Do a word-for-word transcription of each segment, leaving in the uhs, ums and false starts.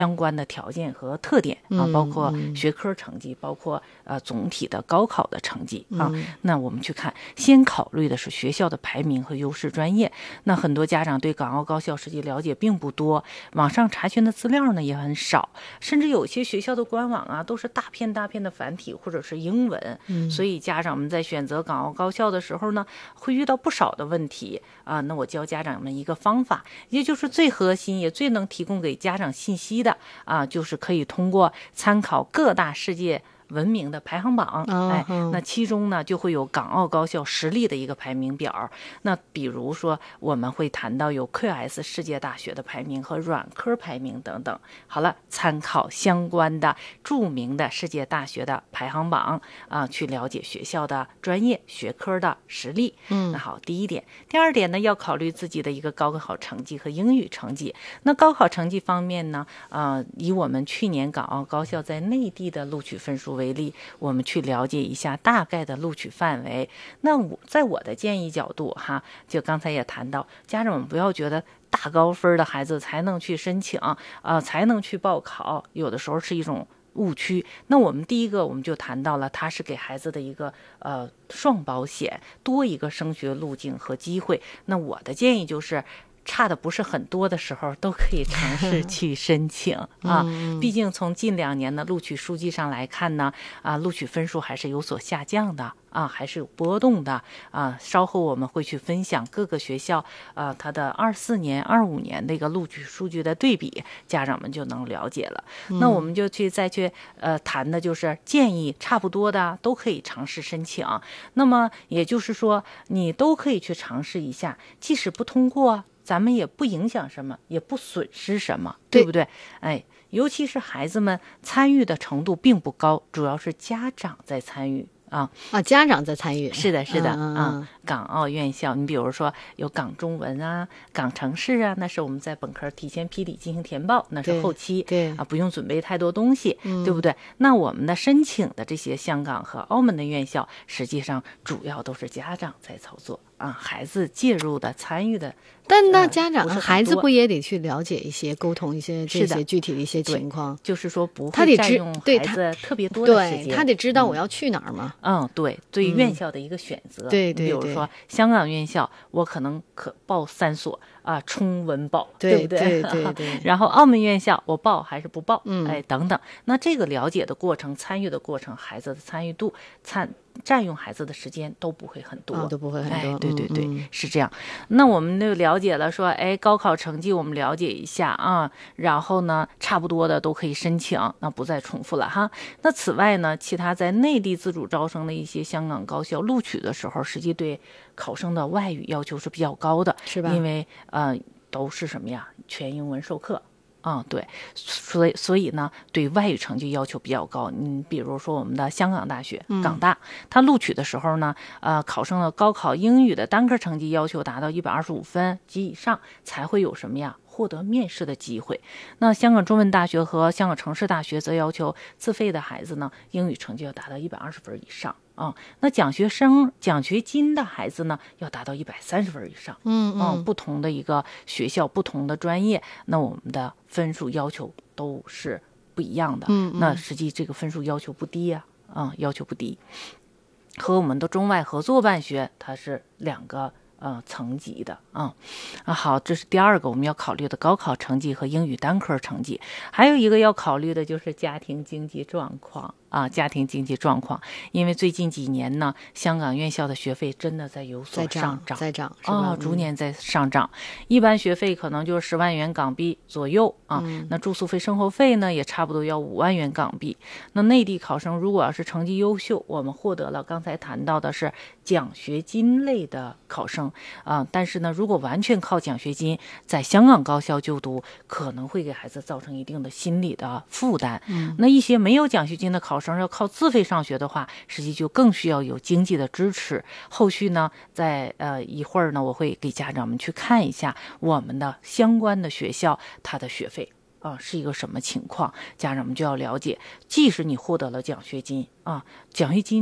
相关的条件和特点啊，包括学科成绩，包括呃总体的高考的成绩啊。那我们去看，先考虑的是学校的排名和优势专业。那很多家长对港澳高校实际了解并不多，网上查询的资料呢也很少，甚至有些学校的官网啊都是大片大片的繁体或者是英文，嗯、所以家长们在选择港澳高校的时候呢，会遇到不少的问题啊。那我教家长们一个方法，也就是最核心也最能提供给家长信息的啊，就是可以通过参考各大世界文明的排行榜，哎，那其中呢就会有港澳高校实力的一个排名表。那比如说我们会谈到有 Q S 世界大学的排名和软科排名等等。好了，参考相关的著名的世界大学的排行榜啊，去了解学校的专业学科的实力。嗯，那好，第一点。第二点呢，要考虑自己的一个高考成绩和英语成绩。那高考成绩方面呢，呃，以我们去年港澳高校在内地的录取分数为例，我们去了解一下大概的录取范围。那我在我的建议角度哈，就刚才也谈到，家长们不要觉得大高分的孩子才能去申请啊、呃，才能去报考，有的时候是一种误区。那我们第一个我们就谈到了，它是给孩子的一个呃双保险，多一个升学路径和机会。那我的建议就是差的不是很多的时候都可以尝试去申请啊，毕竟从近两年的录取数据上来看呢，啊，录取分数还是有所下降的啊，还是有波动的啊。稍后我们会去分享各个学校啊它的二四年、二五年的一个录取数据的对比，家长们就能了解了。嗯、那我们就去再去呃谈的就是建议差不多的都可以尝试申请。那么也就是说，你都可以去尝试一下，即使不通过，咱们也不影响什么，也不损失什么， 对, 对不对？哎，尤其是孩子们参与的程度并不高，主要是家长在参与啊啊，家长在参与， 是的，是的， 嗯、 啊，港澳院校，你比如说有港中文啊、港城市啊，那是我们在本科提前批底进行填报，那是后期， 对啊，不用准备太多东西， 嗯、 对不对？那我们的申请的这些香港和澳门的院校，实际上主要都是家长在操作。啊，孩子介入的、参与的， 但那家长、 呃、 孩子不也得去了解一些、沟通一些这些具体的一些情况？ 就是说不他得占用孩子特别多的时间， 对他得知道我要去哪儿嘛。 嗯，对，对于院校的一个选择， 嗯、对对对， 比如说香港院校，我可能可报三所啊，冲文报， 对不对？ 对对对对。 然后澳门院校，我报还是不报？ 嗯， 哎，等等。那这个了解的过程、参与的过程，孩子的参与度、参。占用孩子的时间都不会很多， 哦、都不会很多。 哎，对对对， 嗯、 是这样。那我们就了解了说，哎，高考成绩我们了解一下啊，然后呢，差不多的都可以申请，那不再重复了哈。那此外呢，其他在内地自主招生的一些香港高校录取的时候，实际对考生的外语要求是比较高的， 是吧？ 因为呃，都是什么呀，全英文授课。嗯，对，所以所以呢，对外语成绩要求比较高。你比如说我们的香港大学、港大，它录取的时候呢，呃，考生的高考英语的单科成绩要求达到一百二十五分及以上，才会有什么呀？获得面试的机会。那香港中文大学和香港城市大学则要求自费的孩子呢，英语成绩要达到一百二十分以上啊、嗯。那奖学生、奖学金的孩子呢，要达到一百三十分以上。 嗯嗯、 嗯，不同的一个学校、不同的专业，那我们的分数要求都是不一样的。 嗯嗯、 那实际这个分数要求不低呀、啊，啊、嗯，要求不低。和我们的中外合作办学，它是两个。呃，层级的啊、嗯、啊，好，这是第二个我们要考虑的高考成绩和英语单科成绩，还有一个要考虑的就是家庭经济状况啊，家庭经济状况，因为最近几年呢，香港院校的学费真的在有所上涨， 在涨啊、哦，逐年在上涨。嗯、一般学费可能就是十万元港币左右啊， 嗯、 那住宿费、生活费呢也差不多要五万元港币。那内地考生如果要是成绩优秀，我们获得了刚才谈到的是奖学金类的考生。啊、呃，但是呢，如果完全靠奖学金在香港高校就读，可能会给孩子造成一定的心理的负担。 嗯， 那一些没有奖学金的考生要靠自费上学的话，实际就更需要有经济的支持。后续呢，在呃一会儿呢，我会给家长们去看一下我们的相关的学校它的学费。啊，是一个什么情况？家长们就要了解，即使你获得了奖学金啊，奖学金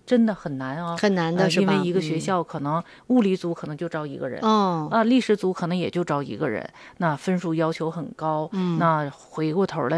真的很难哦， 很难的是吧？ 呃、因为一个学校可能物理组可能就招一个人， 哦， 啊，历史组可能也就招一个人，那分数要求很高，嗯，那回过头来。